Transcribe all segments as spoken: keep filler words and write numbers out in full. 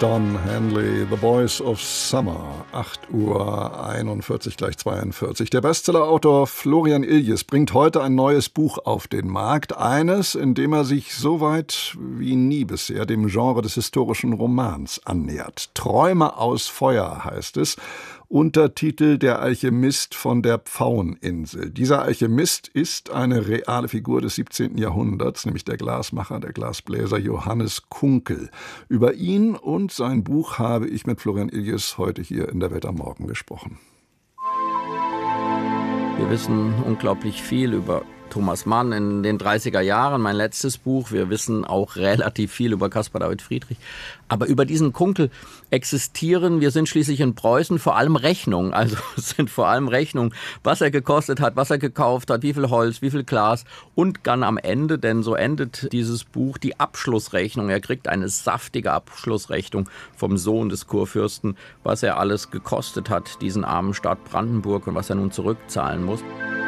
Don Henley, The Boys of Summer, acht Uhr einundvierzig, gleich zweiundvierzig. Der Bestsellerautor Florian Iljes bringt heute ein neues Buch auf den Markt. Eines, in dem er sich so weit wie nie bisher dem Genre des historischen Romans annähert. Träume aus Feuer heißt es. Untertitel Der Alchemist von der Pfaueninsel. Dieser Alchemist ist eine reale Figur des siebzehnten Jahrhunderts, nämlich der Glasmacher, der Glasbläser Johannes Kunkel. Über ihn und sein Buch habe ich mit Florian Iljes heute hier in der Welt am Morgen gesprochen. Wir wissen unglaublich viel über Thomas Mann in den dreißiger Jahren, mein letztes Buch. Wir wissen auch relativ viel über Caspar David Friedrich. Aber über diesen Kunkel existieren, wir sind schließlich in Preußen, vor allem Rechnungen. Also es sind vor allem Rechnungen, was er gekostet hat, was er gekauft hat, wie viel Holz, wie viel Glas. Und dann am Ende, denn so endet dieses Buch, die Abschlussrechnung. Er kriegt eine saftige Abschlussrechnung vom Sohn des Kurfürsten, was er alles gekostet hat, diesen armen Staat Brandenburg, und was er nun zurückzahlen muss.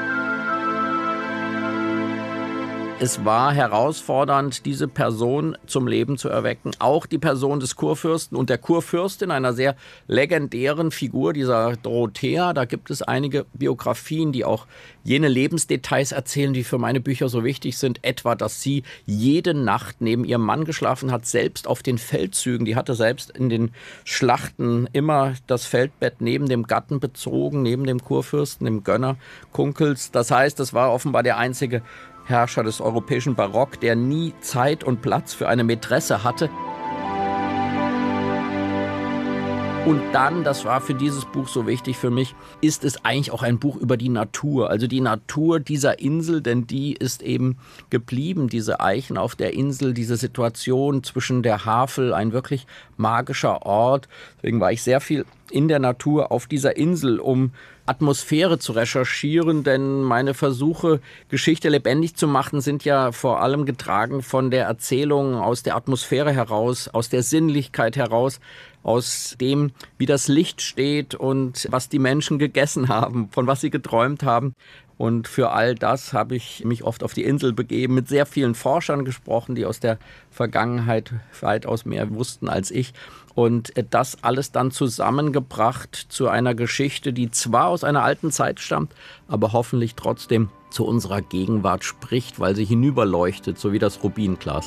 Es war herausfordernd, diese Person zum Leben zu erwecken. Auch die Person des Kurfürsten und der Kurfürstin, einer sehr legendären Figur, dieser Dorothea. Da gibt es einige Biografien, die auch jene Lebensdetails erzählen, die für meine Bücher so wichtig sind. Etwa, dass sie jede Nacht neben ihrem Mann geschlafen hat, selbst auf den Feldzügen. Die hatte selbst in den Schlachten immer das Feldbett neben dem Gatten bezogen, neben dem Kurfürsten, dem Gönner Kunkels. Das heißt, das war offenbar der einzige Herrscher des europäischen Barock, der nie Zeit und Platz für eine Mätresse hatte. Und dann, das war für dieses Buch so wichtig für mich, ist es eigentlich auch ein Buch über die Natur. Also die Natur dieser Insel, denn die ist eben geblieben, diese Eichen auf der Insel, diese Situation zwischen der Havel, ein wirklich magischer Ort. Deswegen war ich sehr viel in der Natur auf dieser Insel, um Atmosphäre zu recherchieren, denn meine Versuche, Geschichte lebendig zu machen, sind ja vor allem getragen von der Erzählung aus der Atmosphäre heraus, aus der Sinnlichkeit heraus, aus dem, wie das Licht steht und was die Menschen gegessen haben, von was sie geträumt haben. Und für all das habe ich mich oft auf die Insel begeben, mit sehr vielen Forschern gesprochen, die aus der Vergangenheit weitaus mehr wussten als ich. Und das alles dann zusammengebracht zu einer Geschichte, die zwar aus einer alten Zeit stammt, aber hoffentlich trotzdem zu unserer Gegenwart spricht, weil sie hinüberleuchtet, so wie das Rubinglas.